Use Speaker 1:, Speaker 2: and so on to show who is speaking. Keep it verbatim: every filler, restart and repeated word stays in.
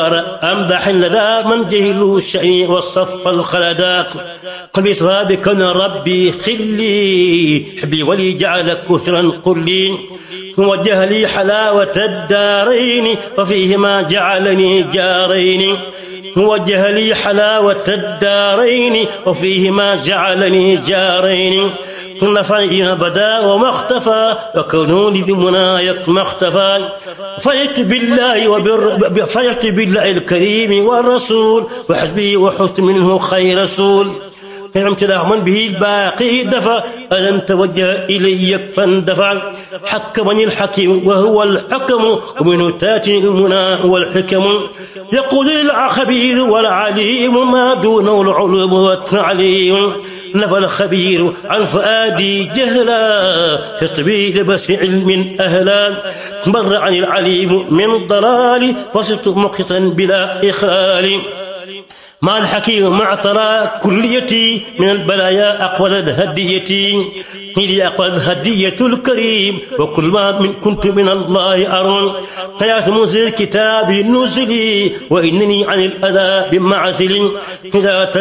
Speaker 1: أمدح لدى من جهلوا الشيء والصف الخلدات قل بك ربي خلي حبي ولي جعل كثرا قلي وجه لي حلاوة الدارين وفيهما جعلني جارين وجه لي حلاوة الدارين وفيهما جعلني جارين نفعي بدا وما اختفى وكونوني بمنايق ما اختفى فرحت بالله وبر فرحت بالله الكريم والرسول وحسبي وحسن منه خير رسول نعمت له من به الباقي دفع أن توجه إلي فاندفع حكمني الحكيم وهو الحكم ومنه تاتي المنى والحكم يقول الخبير والعليم ما دونه العلم والتعليم نفى الخبير عن فؤادي جهلا في طبيل بس علم أهلا مر عن العليم من ضلال فصرت مقتا بلا إخلال مع الحكيم مع ترى كليتي من البلايا أقبلت هديتي إلي أقبلت هدية الكريم وكل ما من كنت من الله أرون حياة منزل كتاب نزلي وإنني عن الأذى بمعزل إذا